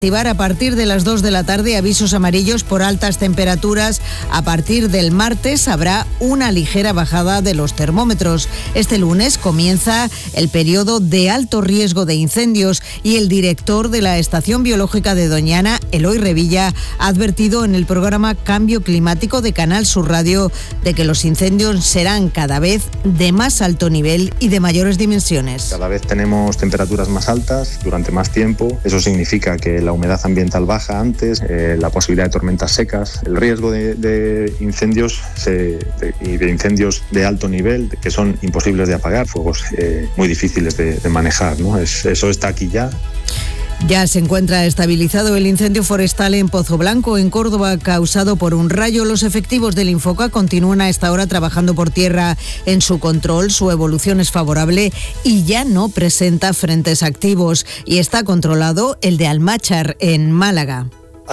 Activar a partir de las 2 de la tarde avisos amarillos por altas temperaturas. A partir del martes habrá una ligera bajada de los termómetros. Este lunes comienza el periodo de alto riesgo de incendios y el director de la Estación Biológica de Doñana, Eloy Revilla, ha advertido en el programa Cambio Climático de Canal Sur Radio de que los incendios serán cada vez de más alto nivel y de mayores dimensiones. Cada vez tenemos temperaturas más altas durante más tiempo. Eso significa que la humedad ambiental baja antes, la posibilidad de tormentas secas, el riesgo de incendios y de incendios de alto nivel que son imposibles de apagar, fuegos muy difíciles de manejar, ¿no? Eso está aquí ya. Ya se encuentra estabilizado el incendio forestal en Pozo Blanco, en Córdoba, causado por un rayo. Los efectivos del Infoca continúan a esta hora trabajando por tierra en su control. Su evolución es favorable y ya no presenta frentes activos. Y está controlado el de Almáchar, en Málaga.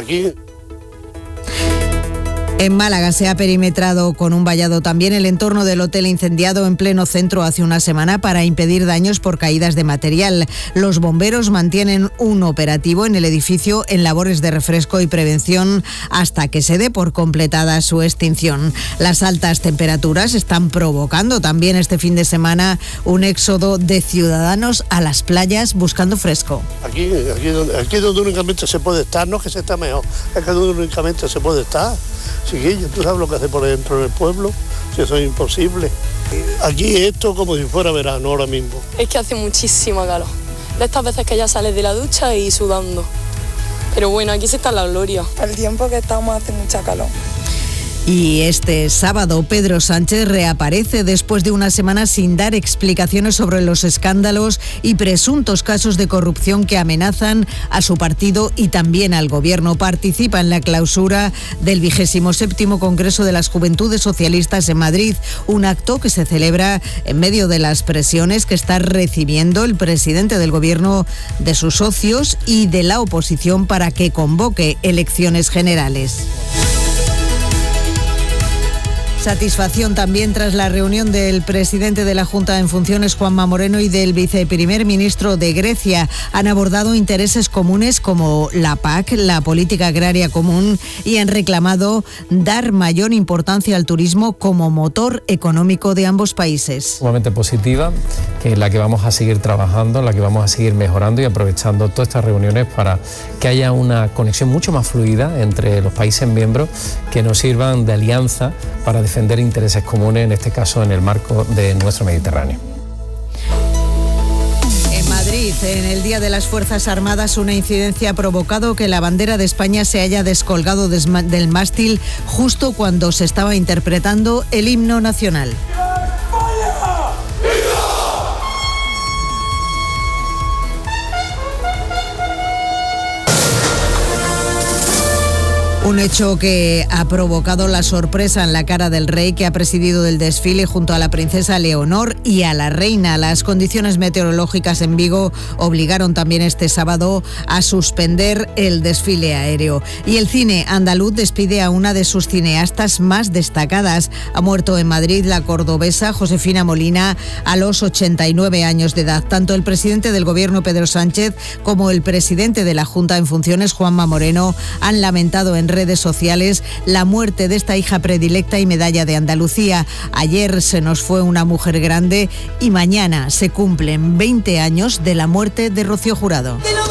En Málaga se ha perimetrado con un vallado también el entorno del hotel incendiado en pleno centro hace una semana para impedir daños por caídas de material. Los bomberos mantienen un operativo en el edificio en labores de refresco y prevención hasta que se dé por completada su extinción. Las altas temperaturas están provocando también este fin de semana un éxodo de ciudadanos a las playas buscando fresco. Aquí donde únicamente se puede estar, no es que se está mejor, es que donde únicamente se puede estar. Chiquillo, ¿tú sabes lo que hace por dentro del pueblo? Si eso es imposible. Aquí esto como si fuera verano ahora mismo. Es que hace muchísima calor. De estas veces que ya sales de la ducha y sudando. Pero bueno, aquí se está la gloria. El tiempo que estamos hace mucha calor. Y este sábado Pedro Sánchez reaparece después de una semana sin dar explicaciones sobre los escándalos y presuntos casos de corrupción que amenazan a su partido y también al gobierno. Participa en la clausura del 27º Congreso de las Juventudes Socialistas en Madrid, un acto que se celebra en medio de las presiones que está recibiendo el presidente del gobierno de sus socios y de la oposición para que convoque elecciones generales. Satisfacción también tras la reunión del presidente de la Junta en funciones, Juanma Moreno, y del viceprimer ministro de Grecia. Han abordado intereses comunes como la PAC, la política agraria común, y han reclamado dar mayor importancia al turismo como motor económico de ambos países. Sumamente positiva, que en la que vamos a seguir trabajando, en la que vamos a seguir mejorando y aprovechando todas estas reuniones para que haya una conexión mucho más fluida entre los países miembros que nos sirvan de alianza para defender intereses comunes, en este caso en el marco de nuestro Mediterráneo. En Madrid, en el Día de las Fuerzas Armadas, una incidencia ha provocado que la bandera de España se haya descolgado del mástil justo cuando se estaba interpretando el himno nacional. Un hecho que ha provocado la sorpresa en la cara del rey, que ha presidido el desfile junto a la princesa Leonor y a la reina. Las condiciones meteorológicas en Vigo obligaron también este sábado a suspender el desfile aéreo. Y el cine andaluz despide a una de sus cineastas más destacadas. Ha muerto en Madrid la cordobesa Josefina Molina a los 89 años de edad. Tanto el presidente del gobierno, Pedro Sánchez, como el presidente de la Junta en funciones, Juanma Moreno, han lamentado en redes sociales la muerte de esta hija predilecta y medalla de Andalucía. Ayer se nos fue una mujer grande y mañana se cumplen 20 años de la muerte de Rocío Jurado.